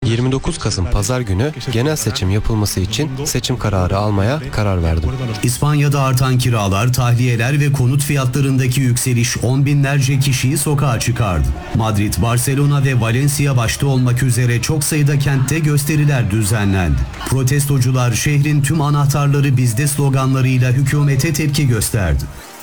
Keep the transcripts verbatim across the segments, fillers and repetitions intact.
yirmi dokuz Kasım Pazar günü genel seçim yapılması için seçim kararı almaya karar verdim. İspanya'da artan kiralar, tahliyeler ve konut fiyatlarındaki yükseliş on binlerce kişiyi sokağa çıkardı. Madrid, Barcelona ve Valencia başta olmak üzere çok sayıda kentte gösteriler düzenlendi. Protestocular şehrin tüm anahtarları bizde sloganlarıyla hükümete tepki gösterdi.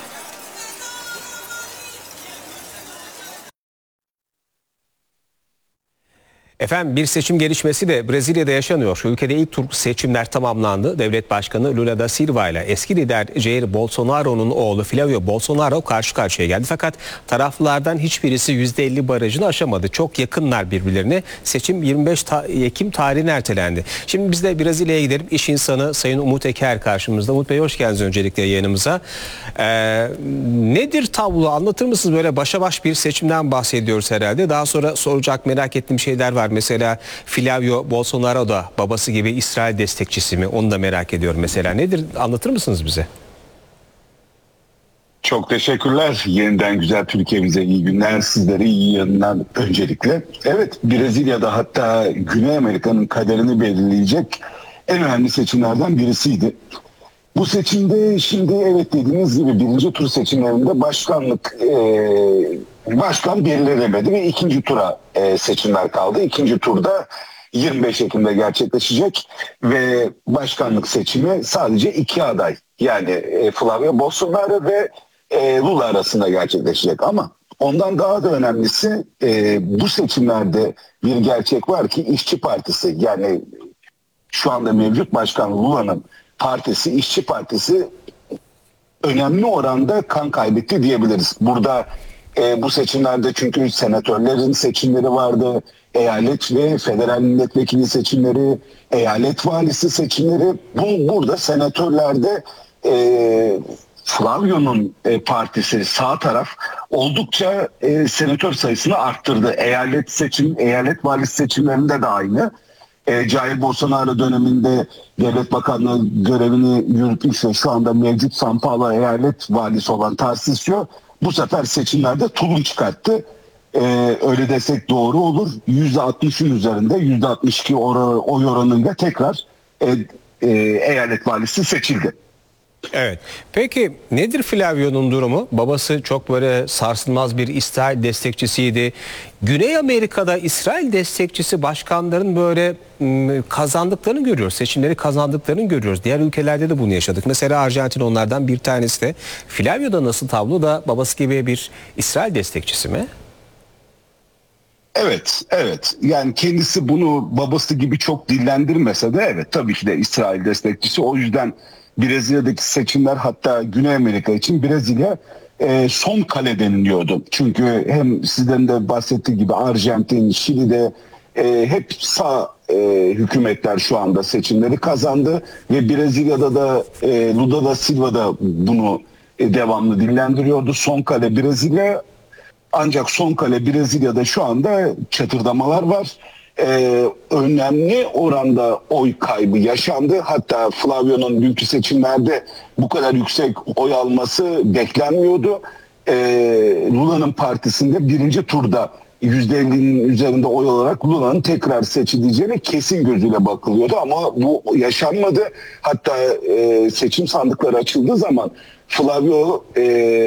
Efendim, bir seçim gelişmesi de Brezilya'da yaşanıyor. Ülkede ilk tur seçimler tamamlandı. Devlet Başkanı Lula da Silva ile eski lider Jair Bolsonaro'nun oğlu Flavio Bolsonaro karşı karşıya geldi. Fakat taraflılardan hiçbirisi yüzde elli barajını aşamadı. Çok yakınlar birbirlerine. Seçim yirmi beş Ekim tarihine ertelendi. Şimdi biz de Brezilya'ya gidelim. İş insanı Sayın Umut Eker karşımızda. Umut Bey, hoş geldiniz öncelikle yayınımıza. Ee, nedir tablo? Anlatır mısınız? Böyle başa baş bir seçimden bahsediyoruz herhalde. Daha sonra soracak merak ettiğim şeyler var. Mesela Flavio Bolsonaro da babası gibi İsrail destekçisi mi? Onu da merak ediyorum mesela. Nedir? Anlatır mısınız bize? Çok teşekkürler. Yeniden güzel Türkiye'mize iyi günler. Sizlere iyi yayınlar öncelikle. Evet, Brezilya'da hatta Güney Amerika'nın kaderini belirleyecek en önemli seçimlerden birisiydi. Bu seçimde şimdi evet dediğiniz gibi birinci tur seçimlerinde başkanlık e, başkan belirlenemedi ve ikinci tura e, seçimler kaldı. İkinci turda yirmi beş Ekim'de gerçekleşecek ve başkanlık seçimi sadece iki aday, yani e, Flavio Bolsonaro ve e, Lula arasında gerçekleşecek. Ama ondan daha da önemlisi e, bu seçimlerde bir gerçek var ki İşçi Partisi, yani şu anda mevcut başkan Lula'nın partisi, İşçi Partisi önemli oranda kan kaybetti diyebiliriz. Burada e, bu seçimlerde çünkü senatörlerin seçimleri vardı, eyalet ve federal milletvekili seçimleri, eyalet valisi seçimleri. Bu, burada senatörlerde e, Flavio'nun e, partisi, sağ taraf oldukça e, senatör sayısını arttırdı. Eyalet seçim, eyalet valisi seçimlerinde de aynı. E, Jair Bolsonaro döneminde devlet bakanlığı görevini yürütmüş ve şu anda mevcut São Paulo eyalet valisi olan Tarcísio bu sefer seçimlerde tulum çıkarttı. E, öyle desek doğru olur. yüzde altmışın üzerinde yüzde altmış iki oy oranıyla tekrar e, e, eyalet valisi seçildi. Evet. Peki nedir Flavio'nun durumu? Babası çok böyle sarsılmaz bir İsrail destekçisiydi. Güney Amerika'da İsrail destekçisi başkanların böyle ım, kazandıklarını görüyoruz. Seçimleri kazandıklarını görüyoruz. Diğer ülkelerde de bunu yaşadık. Mesela Arjantin onlardan bir tanesi de. Flavio'da nasıl tablo, da babası gibi bir İsrail destekçisi mi? Evet, evet. Yani kendisi bunu babası gibi çok dillendirmese de evet tabii ki de İsrail destekçisi. O yüzden Brezilya'daki seçimler, hatta Güney Amerika için Brezilya e, son kale deniliyordu. Çünkü hem sizden de bahsettiği gibi Arjantin, Şili'de e, hep sağ e, hükümetler şu anda seçimleri kazandı ve Brezilya'da da e, Lula da Silva da bunu e, devamlı dillendiriyordu. Son kale Brezilya, ancak son kale Brezilya'da şu anda çatırdamalar var. Ee, önemli oranda oy kaybı yaşandı. Hatta Flavio'nun dünkü seçimlerde bu kadar yüksek oy alması beklenmiyordu. Ee, Lula'nın partisinde birinci turda yüzde ellinin üzerinde oy olarak Lula'nın tekrar seçileceğine kesin gözüyle bakılıyordu ama bu yaşanmadı. Hatta e, seçim sandıkları açıldığı zaman Flavio e,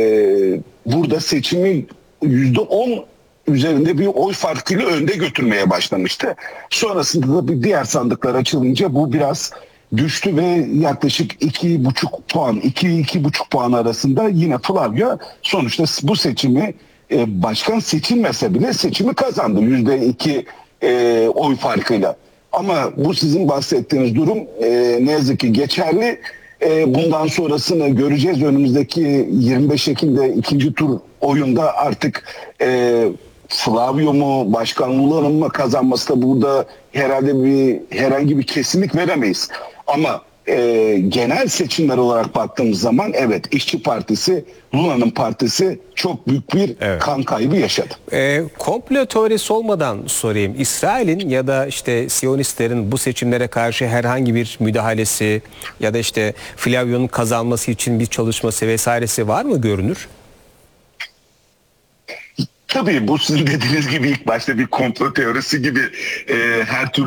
burada seçimi yüzde on üzerinde bir oy farkıyla önde götürmeye başlamıştı. Sonrasında da bir diğer sandıklar açılınca bu biraz düştü ve yaklaşık iki buçuk puan, iki iki buçuk puan arasında yine Flavio sonuçta bu seçimi e, başkan seçilmese bile seçimi kazandı yüzde iki e, oy farkıyla. Ama bu sizin bahsettiğiniz durum e, ne yazık ki geçerli. E, bundan sonrasını göreceğiz. Önümüzdeki yirmi beş Ekim'de ikinci tur oyunda artık e, Flavio mu, Başkan Lula'nın mı kazanması da burada herhalde bir herhangi bir kesinlik veremeyiz. Ama e, genel seçimler olarak baktığımız zaman evet, İşçi Partisi, Lula'nın partisi çok büyük bir evet. kan kaybı yaşadı. E, komplo teorisi olmadan sorayım. İsrail'in ya da işte Siyonistlerin bu seçimlere karşı herhangi bir müdahalesi ya da işte Flavio'nun kazanması için bir çalışması vesairesi var mı görünür? Tabii bu sizin dediğiniz gibi ilk başta bir komplo teorisi gibi e, her türlü